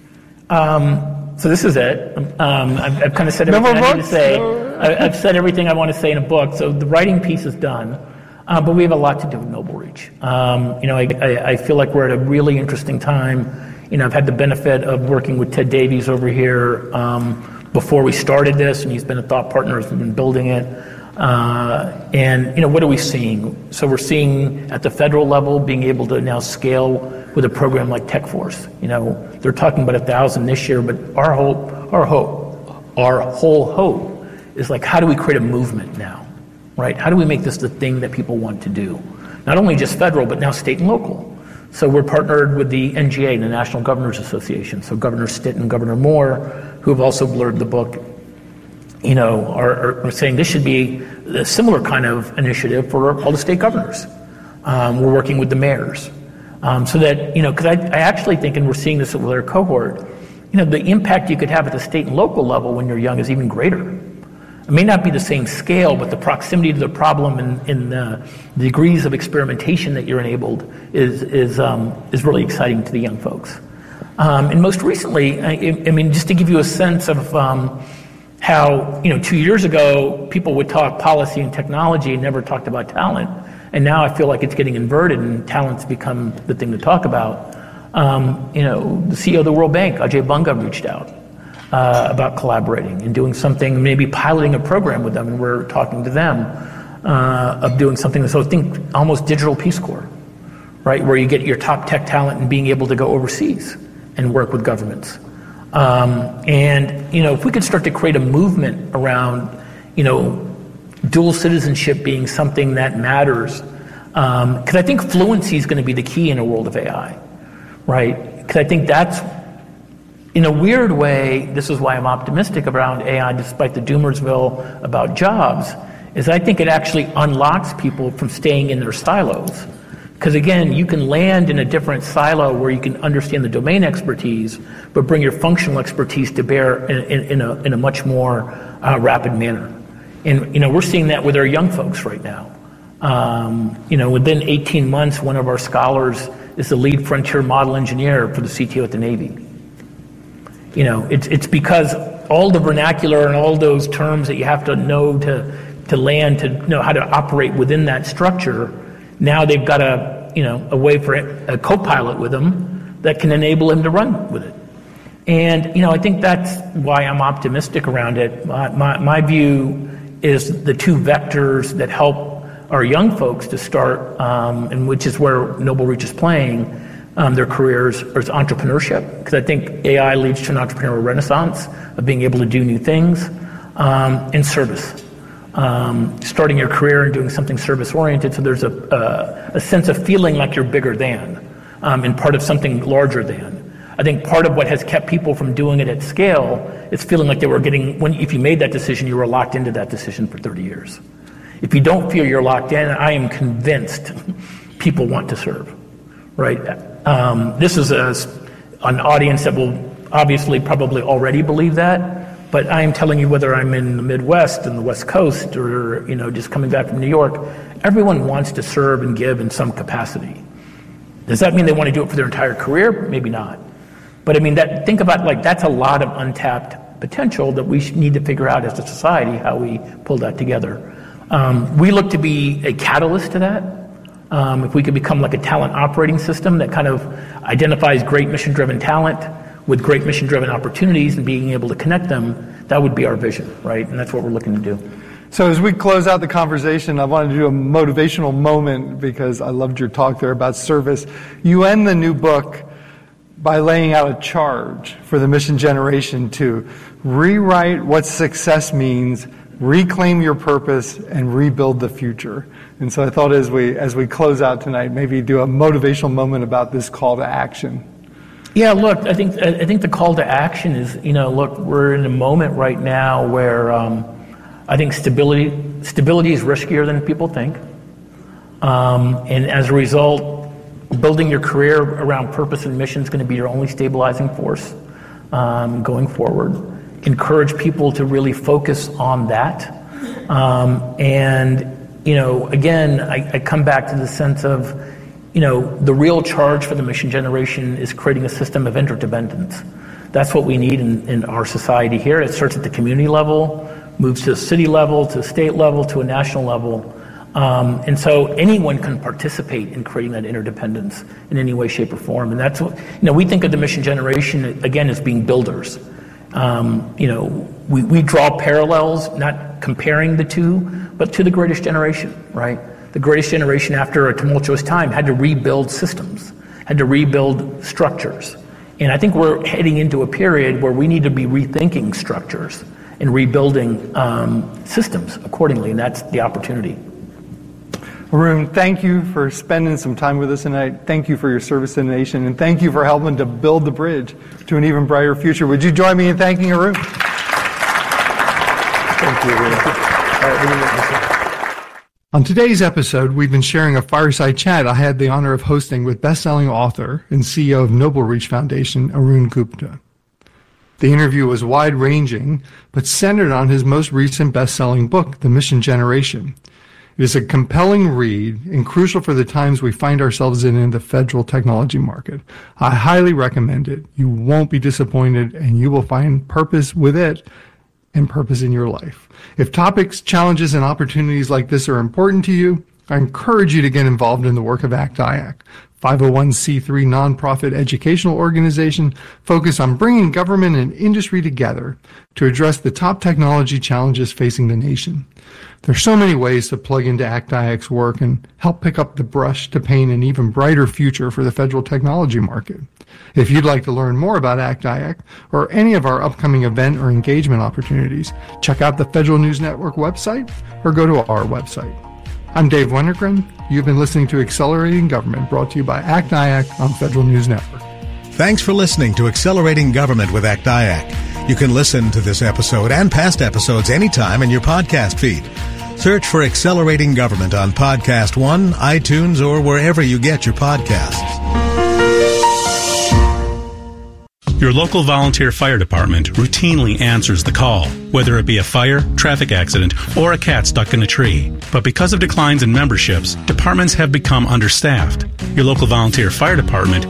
Um, so this is it. Um, I've, I've kind of said everything no I need to say. No. I, I've said everything I want to say in a book. So the writing piece is done. Uh, but we have a lot to do with NobleReach. Um, you know, I, I, I feel like we're at a really interesting time. You know, I've had the benefit of working with Ted Davies over here um, before we started this, and he's been a thought partner as we've been building it. Uh, and, you know, what are we seeing? So we're seeing at the federal level being able to now scale with a program like TechForce. You know, they're talking about a thousand this year, but our hope, our hope, our whole hope is like, how do we create a movement now, right? How do we make this the thing that people want to do? Not only just federal, but now state and local. So we're partnered with the N G A, the National Governors Association. So Governor Stitt and Governor Moore, who have also blurred the book, you know, are, are saying this should be a similar kind of initiative for all the state governors. Um, we're working with the mayors. Um, so that, you know, because I, I actually think, and we're seeing this with our cohort, you know, the impact you could have at the state and local level when you're young is even greater. It may not be the same scale, but the proximity to the problem and, and the degrees of experimentation that you're enabled is is um, is really exciting to the young folks. Um, and most recently, I, I mean, just to give you a sense of um, how, you know, two years ago, people would talk policy and technology and never talked about talent. And now I feel like it's getting inverted and talent's become the thing to talk about. Um, you know, the C E O of the World Bank, Ajay Banga, reached out uh, about collaborating and doing something, maybe piloting a program with them, and we're talking to them. uh, of doing something. So think almost digital Peace Corps, right, where you get your top tech talent and being able to go overseas and work with governments. Um, and, you know, if we could start to create a movement around, you know, dual citizenship being something that matters, because um, I think fluency is going to be the key in a world of A I, right? Because I think that's, in a weird way, this is why I'm optimistic around A I, despite the doomersville about jobs, is I think it actually unlocks people from staying in their silos. Because again, you can land in a different silo where you can understand the domain expertise, but bring your functional expertise to bear in, in, in, a, in a much more uh, rapid manner. And you know, we're seeing that with our young folks right now. Um, you know, within eighteen months, one of our scholars is the lead frontier model engineer for the C T O at the Navy. You know, it's it's because all the vernacular and all those terms that you have to know to to land to know how to operate within that structure. Now they've got a you know a way for a co-pilot with them that can enable him to run with it. And you know, I think that's why I'm optimistic around it. My my, my view is the two vectors that help our young folks to start, um, and which is where Noble Reach is playing um, their careers, is entrepreneurship. Because I think A I leads to an entrepreneurial renaissance of being able to do new things, um, and service. Um, starting your career and doing something service-oriented, so there's a, a, a sense of feeling like you're bigger than, um, and part of something larger than. I think part of what has kept people from doing it at scale is feeling like they were getting, when if you made that decision, you were locked into that decision for thirty years. If you don't feel you're locked in, I am convinced people want to serve, right? Um, this is a, an audience that will obviously probably already believe that, but I am telling you, whether I'm in the Midwest and the West Coast or, you know, just coming back from New York, everyone wants to serve and give in some capacity. Does that mean they want to do it for their entire career? Maybe not. But I mean, that, think about, like, that's a lot of untapped potential that we need to figure out as a society how we pull that together. Um, we look to be a catalyst to that. Um, if we could become like a talent operating system that kind of identifies great mission-driven talent with great mission-driven opportunities and being able to connect them, that would be our vision, right? And that's what we're looking to do. So as we close out the conversation, I wanted to do a motivational moment because I loved your talk there about service. You end the new book by laying out a charge for the mission generation to rewrite what success means, reclaim your purpose, and rebuild the future. And so I thought as we as we close out tonight, maybe do a motivational moment about this call to action. Yeah, look, I think I think the call to action is, you know, look, we're in a moment right now where um, I think stability stability is riskier than people think, um, and as a result, building your career around purpose and mission is going to be your only stabilizing force um, going forward. Encourage people to really focus on that. Um, and, you know, again, I, I come back to the sense of, you know, the real charge for the mission generation is creating a system of interdependence. That's what we need in, in our society here. It starts at the community level, moves to the city level, to the state level, to a national level. Um, and so anyone can participate in creating that interdependence in any way, shape, or form. And that's what, you know, we think of the mission generation, again, as being builders. Um, you know, we, we draw parallels, not comparing the two, but to the greatest generation, right? The greatest generation, after a tumultuous time, had to rebuild systems, had to rebuild structures. And I think we're heading into a period where we need to be rethinking structures and rebuilding um, systems accordingly, and that's the opportunity. Arun, thank you for spending some time with us tonight. Thank you for your service to the nation, and thank you for helping to build the bridge to an even brighter future. Would you join me in thanking Arun? Thank you, Arun. On today's episode, we've been sharing a fireside chat I had the honor of hosting with best-selling author and C E O of Noble Reach Foundation, Arun Gupta. The interview was wide-ranging, but centered on his most recent best-selling book, The Mission Generation. It is a compelling read and crucial for the times we find ourselves in in the federal technology market. I highly recommend it. You won't be disappointed, and you will find purpose with it and purpose in your life. If topics, challenges, and opportunities like this are important to you, I encourage you to get involved in the work of ACT-I A C. five oh one c three nonprofit educational organization focused on bringing government and industry together to address the top technology challenges facing the nation. There's so many ways to plug into A C T I A C's work and help pick up the brush to paint an even brighter future for the federal technology market. If you'd like to learn more about A C T I A C or any of our upcoming event or engagement opportunities, check out the Federal News Network website or go to our website. I'm Dave Wennergren. You've been listening to Accelerating Government, brought to you by A C T I A C on Federal News Network. Thanks for listening to Accelerating Government with A C T I A C. You can listen to this episode and past episodes anytime in your podcast feed. Search for Accelerating Government on Podcast One, iTunes, or wherever you get your podcasts. Your local volunteer fire department routinely answers the call, whether it be a fire, traffic accident, or a cat stuck in a tree. But because of declines in memberships, departments have become understaffed. Your local volunteer fire department